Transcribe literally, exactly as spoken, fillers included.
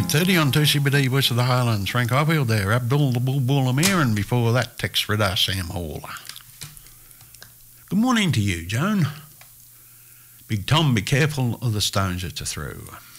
eight thirty on two C B D West of the Highlands. Frank Highfield there, Abdul the Bull Bull Amir, and before that, text radar Sam Hall. Good morning to you, Joan. Big Tom, be careful of the stones that are through.